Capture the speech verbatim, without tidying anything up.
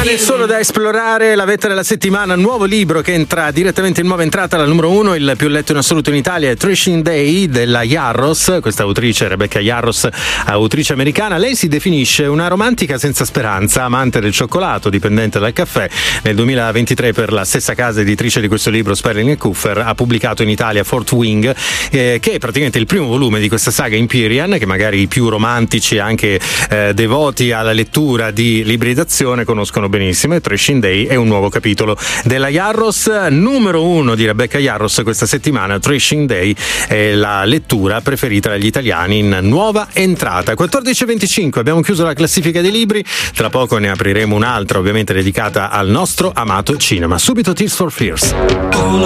Rimane solo da esplorare la vetta della settimana, nuovo libro che entra direttamente in nuova entrata, la numero uno, il più letto in assoluto in Italia, è Thrashing Day della Yarros, questa autrice Rebecca Yarros, autrice americana. Lei si definisce una romantica senza speranza, amante del cioccolato, dipendente dal caffè. Nel duemilaventitré per la stessa casa editrice di questo libro, Sperling e Kupfer, ha pubblicato in Italia Fourth Wing, eh, che è praticamente il primo volume di questa saga Empyrean, che magari i più romantici, anche eh, devoti alla lettura di libri d'azione, conoscono benissimo. E Thrashing Day è un nuovo capitolo della Yarros, numero uno di Rebecca Yarros questa settimana. Thrashing Day è la lettura preferita dagli italiani in nuova entrata. quattordici e venticinque, abbiamo chiuso la classifica dei libri, tra poco ne apriremo un'altra ovviamente dedicata al nostro amato cinema. Subito Tears for Fears.